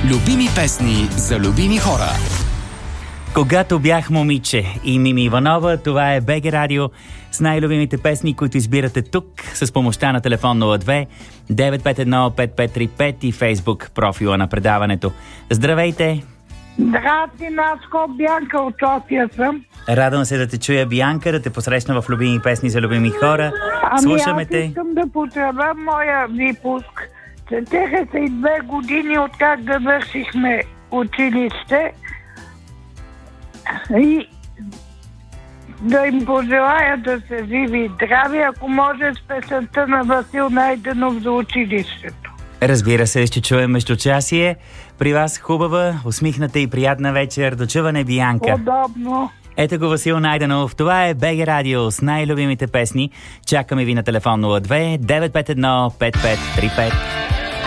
Любими песни за любими хора. Когато бях момиче и Мими Иванова, това е БГ Радио с най-любимите песни, които избирате тук с помощта на телефон 02 951 5535 и Фейсбук профила на предаването. Здравейте! Здрасти, Наско, Бянка от София съм. Радвам се да те чуя, Бянка, да те посрещна в любими песни за любими хора. Слушаме те. Аз искам да поздравя моя випуск. 42 години от как да вършихме училище и да им пожелая да се живи и здрави, ако може с песента на Васил Найденов за училището. Разбира се, ще чуем междучасие. При вас хубава, усмихната и приятна вечер. До чуване, Бянка. Удобно. Ето го Васил Найденов. Това е БГ Радио с най-любимите песни. Чакаме ви на телефон 02 951 5535.